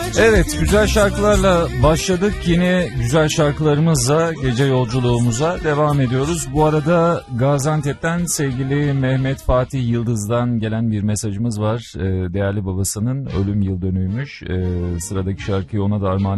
Evet, güzel şarkılarla başladık. Yine güzel şarkılarımızla gece yolculuğumuza devam ediyoruz. Bu arada Gaziantep'ten sevgili Mehmet Fatih Yıldız'dan gelen bir mesajımız var. Değerli babasının ölüm yıl dönümüymüş. Sıradaki şarkıyı ona da armağan